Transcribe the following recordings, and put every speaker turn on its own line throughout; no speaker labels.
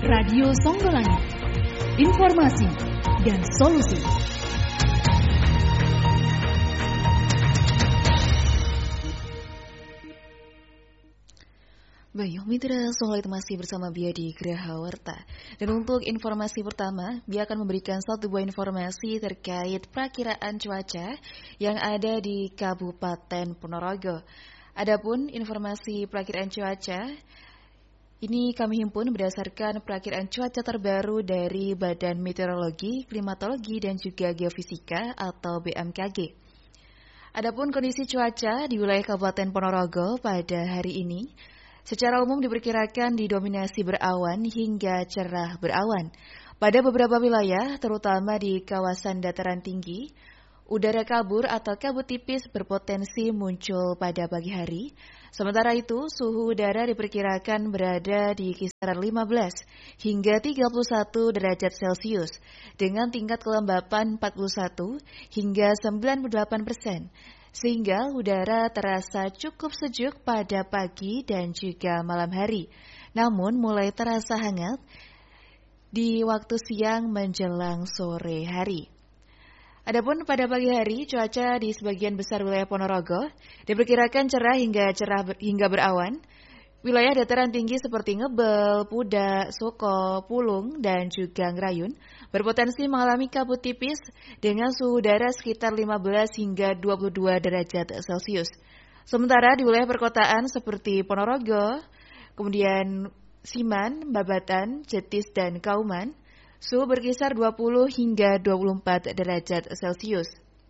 Radio Songgolangit, informasi dan solusi. Baik, mitra Songgolangit masih bersama Bia di Geraha Warta. Dan untuk informasi pertama, Bia akan memberikan satu buah informasi terkait perakiraan cuaca yang ada di Kabupaten Ponorogo. Adapun informasi perakiraan cuaca ini kami himpun berdasarkan perakiraan cuaca terbaru dari Badan Meteorologi, Klimatologi, dan juga Geofisika atau BMKG. Adapun kondisi cuaca di wilayah Kabupaten Ponorogo pada hari ini, secara umum diperkirakan didominasi berawan hingga cerah berawan. Pada beberapa wilayah, terutama di kawasan dataran tinggi, udara kabur atau kabut tipis berpotensi muncul pada pagi hari. Sementara itu, suhu udara diperkirakan berada di kisaran 15 hingga 31 derajat Celcius dengan tingkat kelembapan 41 hingga 98%, sehingga udara terasa cukup sejuk pada pagi dan juga malam hari. Namun mulai terasa hangat di waktu siang menjelang sore hari. Adapun pada pagi hari, cuaca di sebagian besar wilayah Ponorogo diperkirakan cerah hingga berawan. Wilayah dataran tinggi seperti Ngebel, Pudak, Soko, Pulung, dan juga Ngrayun berpotensi mengalami kabut tipis dengan suhu udara sekitar 15 hingga 22 derajat Celcius. Sementara di wilayah perkotaan seperti Ponorogo, kemudian Siman, Babatan, Jetis, dan Kauman, suhu berkisar 20 hingga 24 derajat Celcius.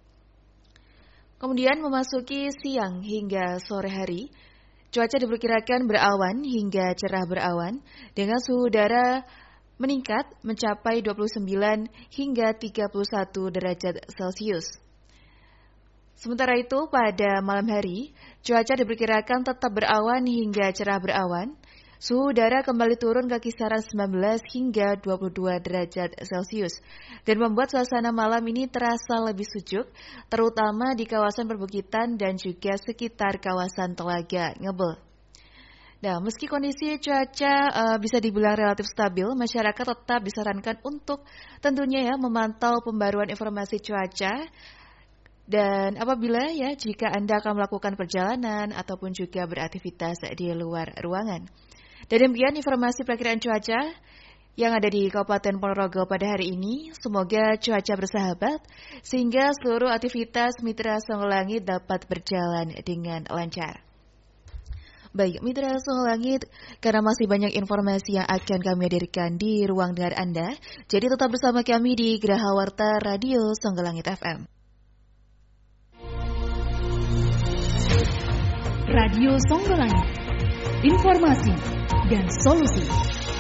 Kemudian memasuki siang hingga sore hari, cuaca diperkirakan berawan hingga cerah berawan dengan suhu udara meningkat mencapai 29 hingga 31 derajat Celcius. Sementara itu pada malam hari, cuaca diperkirakan tetap berawan hingga cerah berawan. Suhu udara kembali turun ke kisaran 19 hingga 22 derajat Celcius dan membuat suasana malam ini terasa lebih sejuk, terutama di kawasan perbukitan dan juga sekitar kawasan Telaga Ngebel. Nah, meski kondisi cuaca bisa dibilang relatif stabil, masyarakat tetap disarankan untuk tentunya ya memantau pembaruan informasi cuaca. Dan apabila ya jika Anda akan melakukan perjalanan ataupun juga beraktivitas di luar ruangan. Dan demikian informasi perakiraan cuaca yang ada di Kabupaten Ponorogo pada hari ini. Semoga cuaca bersahabat sehingga seluruh aktivitas mitra Songgolangit dapat berjalan dengan lancar. Baik, mitra Songgolangit, karena masih banyak informasi yang akan kami hadirkan di ruang dengar Anda, jadi tetap bersama kami di Geraha Warta Radio Songgolangit FM. Radio Songgolangit, informasi dan solusi.